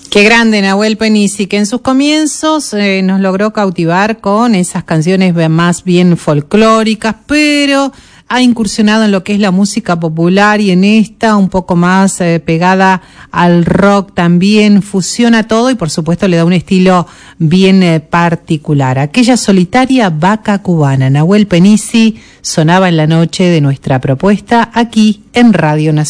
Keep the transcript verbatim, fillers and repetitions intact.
Qué grande Nahuel Penisi, que en sus comienzos eh, nos logró cautivar con esas canciones más bien folclóricas, pero ha incursionado en lo que es la música popular y en esta un poco más eh, pegada al rock también, fusiona todo y por supuesto le da un estilo bien eh, particular. Aquella solitaria vaca cubana, Nahuel Penisi, sonaba en la noche de nuestra propuesta aquí en Radio Nacional.